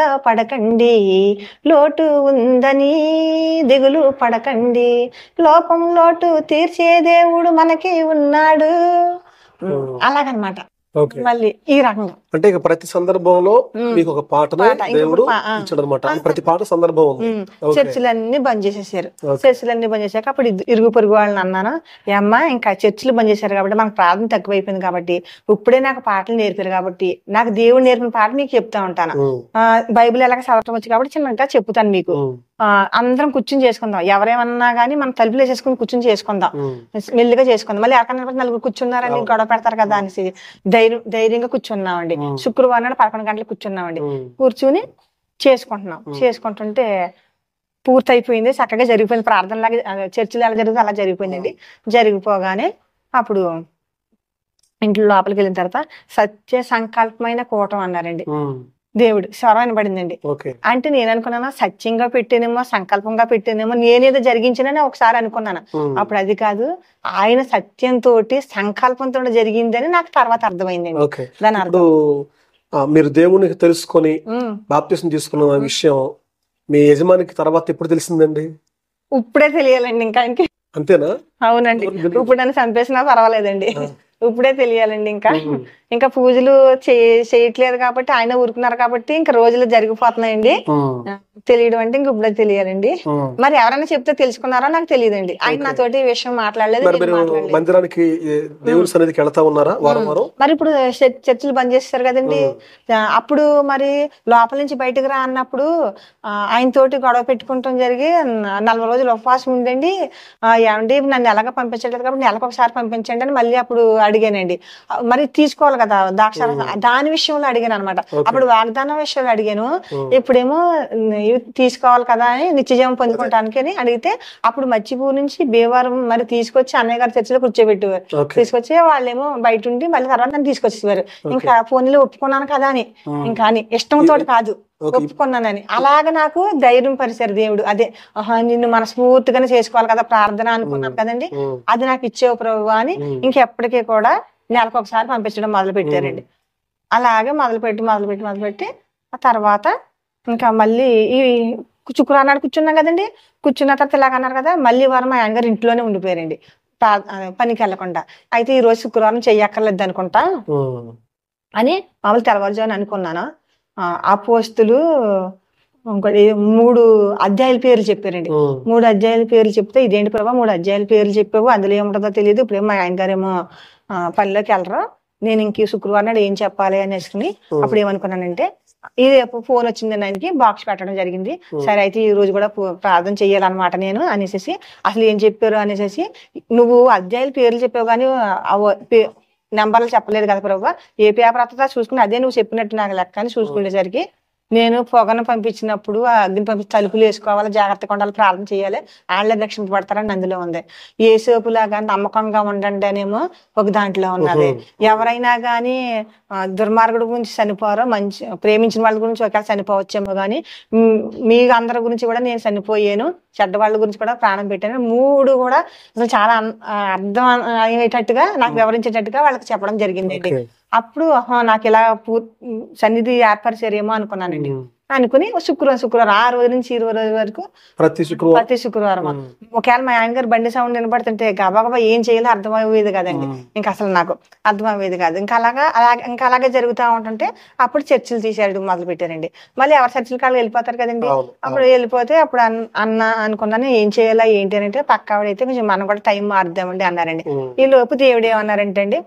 పడకండి, లోటు ఉందని దిగులు పడకండి, లోపం లోటు తీర్చే దేవుడు మనకి ఉన్నాడు. అలాగనమాట. మళ్ళీ ఈ రకంగా అంటే ఇక ప్రతి సందర్భంలో మీకు ఒక పాటను దేవుడు ఇచ్చాడు అనమాట. ప్రతి పాట సందర్భం ఉంది. చర్చిలన్నీ బంద్ చేసేసారు. చర్చిలన్నీ బంద్ చేశాక అప్పుడు ఇరుగు పొరుగు వాళ్ళని అన్నాను, అమ్మా ఇంకా చర్చిలు బంద్ చేశారు కాబట్టి మనకు ప్రార్థన తక్కువైపోయింది కాబట్టి ఇప్పుడే నాకు పాటలు నేర్పారు కాబట్టి నాకు దేవుడు నేర్పిన పాట మీకు చెప్తా ఉంటాను. బైబిల్ ఎలాగ చదవటం వచ్చి కాబట్టి చిన్నగా చెప్తాను మీకు. అందరం కూర్చుని చేసుకుందాం, ఎవరేమన్నా గానీ మనం తలుపులు వేసేసుకుని కూర్చుని చేసుకుందాం, మెల్లిగా చేసుకుందాం. మళ్ళీ ఎవరికన్నా నలుగురు కూర్చున్నారని గొడవ పెడతారు కదా అనేసి ధైర్యంగా కూర్చున్నామండి. శుక్రవారం నాడు 11 గంటలకు కూర్చున్నామండి. కూర్చుని చేసుకుంటుంటే పూర్తి అయిపోయింది, చక్కగా జరిగిపోయింది. ప్రార్థన లాగా చర్చిలో ఎలా జరుగుతుంది అలా జరిగిపోయిందండి. జరిగిపోగానే అప్పుడు ఇంట్లో లోపలికి వెళ్ళిన తర్వాత సత్య సంకల్పమైన కూటం అన్నారండి. దేవుడు స్వరం వినబడిందండి. అంటే నేను అనుకున్నాను సత్యంగా పెట్టేనేమో సంకల్పంగా పెట్టేనేమో నేనేదో జరిగించానని ఒకసారి అనుకున్నాను. అప్పుడు అది కాదు, ఆయన సత్యంతో సంకల్పంతో జరిగిందని నాకు తర్వాత అర్థమైందండి. దాని అర్థం మీరు దేవునికి తెలుసుకొని బాప్తిసం తీసుకున్న విషయం మీ యజమానికి తర్వాత ఎప్పుడు తెలిసిందండి? ఇప్పుడే తెలియాలండి. ఇంకా అంతేనా? అవునండి. ఇప్పుడు నన్ను చంపేసినా పర్వాలేదండి, ఇప్పుడే తెలియాలండి. ఇంకా పూజలు చేయట్లేదు కాబట్టి ఆయన ఊరుకున్నారు కాబట్టి ఇంకా రోజులు జరిగిపోతున్నాయండి. తెలియడం అంటే ఇంక ఇప్పుడే తెలియాలండి. మరి ఎవరైనా చెప్తే తెలుసుకున్నారో నాకు తెలియదండి. ఆయన నాతోటి ఈ విషయం మాట్లాడలేదు. మందిరానికి దేవుని సన్నిధికి వెళ్తా ఉన్నారా వారం వారం? మరి ఇప్పుడు చర్చిలు బంద్ చేస్తారు కదండి. అప్పుడు మరి లోపల నుంచి బయటకు రా అన్నప్పుడు ఆయన తోటి గొడవ పెట్టుకుంటాం జరిగి 40 రోజులు ఉపవాసం ఉందండి. ఏమండి నన్ను ఎలాగ పంపించట్లేదు కాబట్టి నెలకు ఒకసారి పంపించండి అని మళ్ళీ అప్పుడు అడిగానండి. మరి తీసుకోవాలి కదా ద్రాక్షారసం, దాని విషయంలో అడిగాను అనమాట. అప్పుడు వాగ్దానం విషయంలో అడిగాను, ఇప్పుడేమో తీసుకోవాలి కదా అని నిత్యజీవం పొందుకోవటానికి అని అడిగితే అప్పుడు మచ్చిపూర్ నుంచి భీమవరం మరి తీసుకొచ్చి అన్నయ్య గారి చర్చిలో కూర్చోబెట్టేవారు. తీసుకొచ్చి వాళ్ళేమో బయట ఉండి మళ్ళీ తర్వాత నన్ను తీసుకొచ్చేవారు. ఇంకా ఫోన్లో ఒప్పుకున్నాను కదా అని, ఇంకా అని ఇష్టంతో కాదు ఒప్పుకున్నానని అలాగ నాకు ధైర్యం పరిచారు దేవుడు. అదే నిన్ను మనస్ఫూర్తిగానే చేసుకోవాలి కదా ప్రార్థన అనుకున్నాను కదండి, అది నాకు ఇచ్చేవు ప్రభు అని ఇంకెప్పటికీ కూడా నెలకు ఒకసారి పంపించడం మొదలు పెట్టారండి. అలాగే మొదలుపెట్టి ఆ తర్వాత ఇంకా మళ్ళీ ఈ శుక్రవారం నాడు కూర్చున్నాం కదండి. కూర్చున్న తర్వాత ఇలాగ అన్నారు కదా, మళ్ళీ వారం మా ఆయన గారు ఇంట్లోనే ఉండిపోయారండి పనికి వెళ్ళకుండా. అయితే ఈ రోజు శుక్రవారం చెయ్యక్కర్లేదు అనుకుంటా అని మామూలు తెల్లవారుజామున అనుకున్నాను. అపోస్తులు 3 అధ్యాయుల పేర్లు చెప్పారండి. 3 అధ్యాయుల పేర్లు చెప్తే ఇదేంటి ప్రభా 3 అధ్యాయుల పేర్లు చెప్పావు, అందులో ఏముంటుందో తెలియదు, ఇప్పుడేమో మా ఆయన గారేమో పనిలోకి వెళ్ళరు, నేను ఇంక శుక్రవారం నాడు ఏం చెప్పాలి అనేసుకుని అప్పుడు ఏమనుకున్నానంటే ఇది ఫోన్ వచ్చింది ఆయనకి, బాక్స్ పెట్టడం జరిగింది. సరే అయితే ఈ రోజు కూడా ప్రార్థన చెయ్యాలన్నమాట నేను అనేసి అసలు ఏం చెప్పారు అనేసి, నువ్వు అధ్యాయుల పేర్లు చెప్పావు కానీ నెంబర్లు చెప్పలేదు కదా ప్రభు, ఏ పేపర్ వస్తుందో చూసుకుని అదే నువ్వు చెప్పినట్టు నాకు లెక్క అని చూసుకునేసరికి నేను పొగను పంపించినప్పుడు అగ్ని పంపించి తలుపులు వేసుకోవాలి, జాగ్రత్తగా ఉండాలి, ప్రార్థన చేయాలి, వాళ్ళే రక్షింపబడతారని అందులో ఉంది. ఏ సేపులాగా నమ్మకంగా ఉండండి అనేమో ఒక దాంట్లో ఉన్నది. ఎవరైనా గానీ దుర్మార్గుడి గురించి చనిపోరో, మంచి ప్రేమించిన వాళ్ళ గురించి ఒకవేళ చనిపోవచ్చేమో గానీ మీ అందరి గురించి కూడా నేను చనిపోయాను, చెడ్డ వాళ్ళ గురించి కూడా ప్రాణం పెట్టాను. 3 కూడా అసలు చాలా అర్థం అయ్యేటట్టుగా నాకు వివరించేటట్టుగా వాళ్ళకి చెప్పడం జరిగిందండి. అప్పుడు నాకు ఇలా సన్నిధి ఏర్పరిచారేమో అనుకున్నానండి. అనుకుని శుక్రవారం ఆ రోజు నుంచి 20 రోజుల వరకు ప్రతి శుక్రవారం ఒకవేళ మా ఆయన గారు బండి సౌండ్ వినపడుతుంటే గబాగబా ఏం చేయాలో అర్థమయ్యేది కదండి. ఇంకా అసలు నాకు అర్థమయ్యేది కాదు. ఇంకా అలాగే జరుగుతూ ఉంటుంటే అప్పుడు చర్చిలు తీసేయడం మొదలు పెట్టారండి. మళ్ళీ ఎవరి చర్చిల కాళ్ళు వెళ్ళిపోతారు కదండి. అప్పుడు వెళ్ళిపోతే అప్పుడు అనుకున్నాను ఏం చేయాలా ఏంటి అని అంటే పక్క ఆవిడైతే కొంచెం మనం కూడా టైం మారుద్దామండి అన్నారండి. ఈ లోపు దేవుడు ఏమన్నారంటే అండి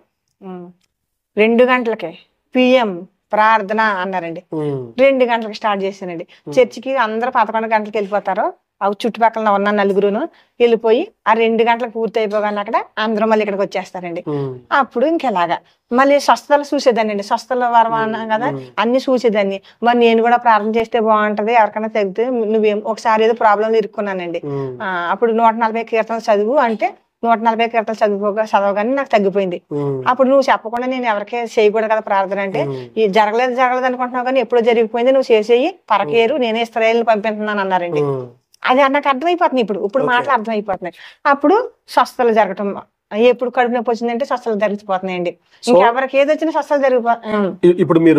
2 గంటలకే PM ప్రార్థన అన్నారండి. 2 గంటలకు స్టార్ట్ చేశానండి. చర్చికి అందరూ 11 గంటలకు వెళ్ళిపోతారు, అవి చుట్టుపక్కల ఉన్న 4 వెళ్ళిపోయి ఆ 2 గంటలకు పూర్తి అయిపోగానే అక్కడ అందరూ మళ్ళీ ఇక్కడికి వచ్చేస్తారండి. అప్పుడు ఇంకెలాగా మళ్ళీ స్వస్థతలు చూసేదాన్ని అండి. స్వస్థల వరం అన్నాం కదా, అన్ని చూసేదాన్ని. మరి నేను కూడా ప్రార్థన చేస్తే బాగుంటది, ఎవరికైనా తగ్గితే నువ్వేం ఒకసారి ఏదో ప్రాబ్లంలో ఇరుక్కున్నానండి. అప్పుడు 140 కీర్తనలు చదువు అంటే 140 కీర్తనలు చదవగానే నాకు తగ్గిపోయింది. అప్పుడు నువ్వు చెప్పకుండా నేను ఎవరికే చేయకూడదు కదా ప్రార్థన అంటే, ఈ జరగలేదు అనుకుంటున్నావు కానీ ఎప్పుడో జరిగిపోయింది, నువ్వు చేసేయి పరకేరు, నేనే ఇశ్రాయేలుని పంపిస్తున్నాను అన్నారండి. అది నాకు అర్థమైపోతుంది. ఇప్పుడు మాటలు అర్థమైపోతున్నాయి. అప్పుడు స్వస్థలు జరగటం, ఎప్పుడు కడుపు నొప్పి వచ్చిందంటే స్వస్థలు జరిగిపోతున్నాయండి. ఇంకెవరికి ఏది వచ్చినా స్వస్థలు జరిగిపోతున్నాయి. ఇప్పుడు